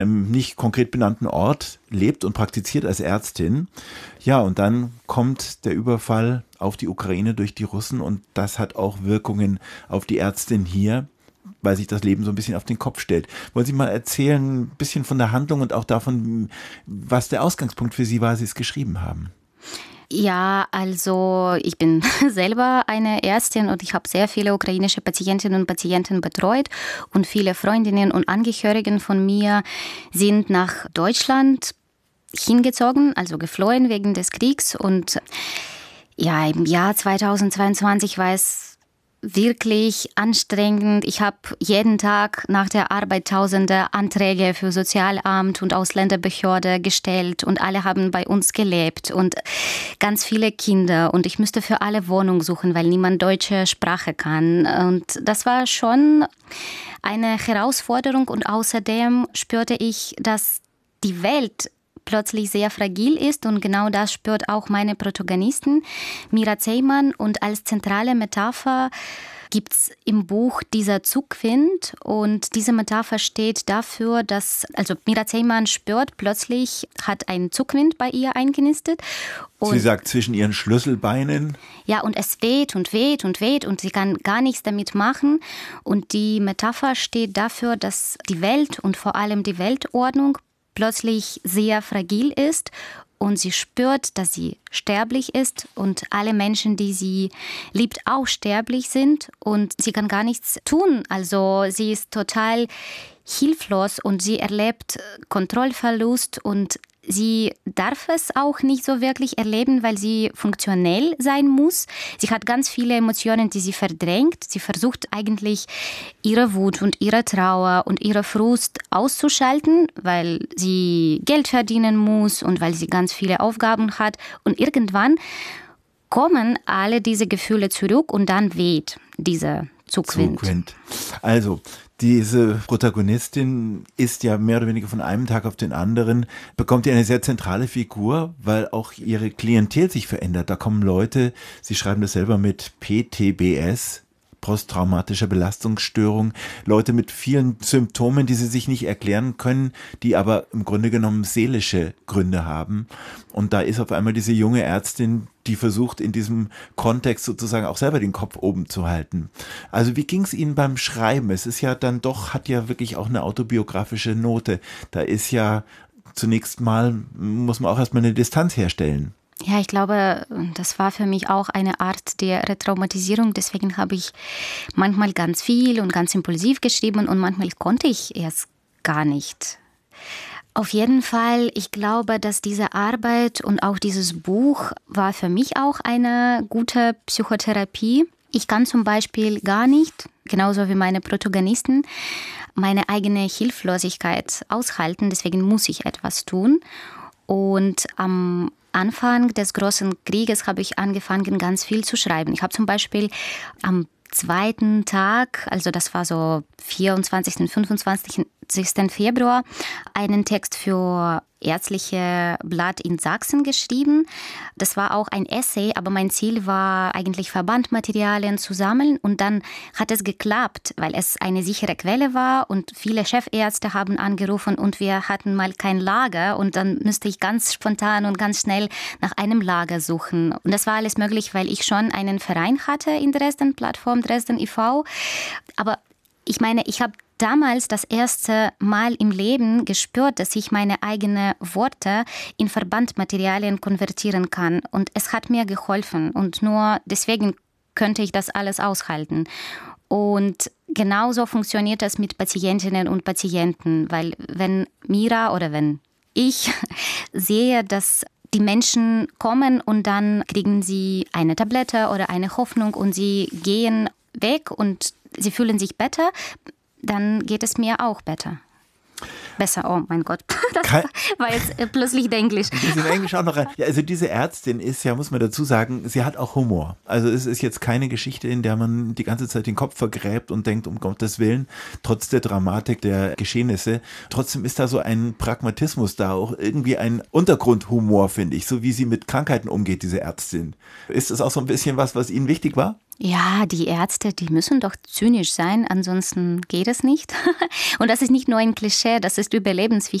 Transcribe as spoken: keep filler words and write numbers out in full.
einem nicht konkret benannten Ort lebt und praktiziert als Ärztin. Ja, und dann kommt der Überfall auf die Ukraine durch die Russen und das hat auch Wirkungen auf die Ärztin hier, weil sich das Leben so ein bisschen auf den Kopf stellt. Wollen Sie mal erzählen, ein bisschen von der Handlung und auch davon, was der Ausgangspunkt für Sie war, als Sie es geschrieben haben? Ja, also ich bin selber eine Ärztin und ich habe sehr viele ukrainische Patientinnen und Patienten betreut und viele Freundinnen und Angehörigen von mir sind nach Deutschland hingezogen, also geflohen wegen des Kriegs. Und ja, im Jahr zweitausendzweiundzwanzig war es wirklich anstrengend. Ich habe jeden Tag nach der Arbeit tausende Anträge für Sozialamt und Ausländerbehörde gestellt und alle haben bei uns gelebt und ganz viele Kinder und ich musste für alle Wohnung suchen, weil niemand deutsche Sprache kann. Und das war schon eine Herausforderung und außerdem spürte ich, dass die Welt plötzlich sehr fragil ist und genau das spürt auch meine Protagonistin Mira Zeiman und als zentrale Metapher gibt es im Buch dieser Zugwind und diese Metapher steht dafür, dass, also Mira Zeiman spürt plötzlich, hat ein Zugwind bei ihr eingenistet. Und sie sagt zwischen ihren Schlüsselbeinen. Ja, und es weht und weht und weht und sie kann gar nichts damit machen. Und die Metapher steht dafür, dass die Welt und vor allem die Weltordnung plötzlich sehr fragil ist und sie spürt, dass sie sterblich ist und alle Menschen, die sie liebt, auch sterblich sind und sie kann gar nichts tun. Also sie ist total hilflos und sie erlebt Kontrollverlust und sie darf es auch nicht so wirklich erleben, weil sie funktionell sein muss. Sie hat ganz viele Emotionen, die sie verdrängt. Sie versucht eigentlich ihre Wut und ihre Trauer und ihre Frust auszuschalten, weil sie Geld verdienen muss und weil sie ganz viele Aufgaben hat. Und irgendwann kommen alle diese Gefühle zurück und dann weht dieser Zugwind. Zugwind. Also, diese Protagonistin ist ja mehr oder weniger von einem Tag auf den anderen, bekommt ja eine sehr zentrale Figur, weil auch ihre Klientel sich verändert. Da kommen Leute, Sie schreiben das selber mit P T B S, posttraumatischer Belastungsstörung, Leute mit vielen Symptomen, die sie sich nicht erklären können, die aber im Grunde genommen seelische Gründe haben. Und da ist auf einmal diese junge Ärztin, die versucht in diesem Kontext sozusagen auch selber den Kopf oben zu halten. Also wie ging es Ihnen beim Schreiben? Es ist ja dann doch, hat ja wirklich auch eine autobiografische Note. Da ist ja zunächst mal, muss man auch erstmal eine Distanz herstellen. Ja, ich glaube, das war für mich auch eine Art der Retraumatisierung. Deswegen habe ich manchmal ganz viel und ganz impulsiv geschrieben und manchmal konnte ich erst gar nicht. Auf jeden Fall, ich glaube, dass diese Arbeit und auch dieses Buch war für mich auch eine gute Psychotherapie. Ich kann zum Beispiel gar nicht, genauso wie meine Protagonisten, meine eigene Hilflosigkeit aushalten. Deswegen muss ich etwas tun. Und am Anfang des großen Krieges habe ich angefangen, ganz viel zu schreiben. Ich habe zum Beispiel am zweiten Tag, also das war so vierundzwanzigsten, fünfundzwanzigsten Februar, einen Text für ärztliche Blatt in Sachsen geschrieben. Das war auch ein Essay, aber mein Ziel war eigentlich Verbandmaterialien zu sammeln und dann hat es geklappt, weil es eine sichere Quelle war und viele Chefärzte haben angerufen und wir hatten mal kein Lager und dann müsste ich ganz spontan und ganz schnell nach einem Lager suchen. Und das war alles möglich, weil ich schon einen Verein hatte in Dresden, Plattform Dresden e V. Aber ich meine, ich habe damals das erste Mal im Leben gespürt, dass ich meine eigenen Worte in Verbandmaterialien konvertieren kann. Und es hat mir geholfen. Und nur deswegen könnte ich das alles aushalten. Und genauso funktioniert das mit Patientinnen und Patienten. Weil wenn Mira oder wenn ich sehe, dass die Menschen kommen und dann kriegen sie eine Tablette oder eine Hoffnung und sie gehen weg und sie fühlen sich besser, dann geht es mir auch besser. Besser, oh mein Gott, das Kein, war jetzt plötzlich Englisch. Im Englisch auch noch rein. Ja, also diese Ärztin ist ja, muss man dazu sagen, sie hat auch Humor. Also es ist jetzt keine Geschichte, in der man die ganze Zeit den Kopf vergräbt und denkt, um Gottes Willen, trotz der Dramatik der Geschehnisse. Trotzdem ist da so ein Pragmatismus da, auch irgendwie ein Untergrundhumor, finde ich, so wie sie mit Krankheiten umgeht, diese Ärztin. Ist das auch so ein bisschen was, was Ihnen wichtig war? Ja, die Ärzte, die müssen doch zynisch sein, ansonsten geht es nicht. Und das ist nicht nur ein Klischee, das ist überlebenswichtig.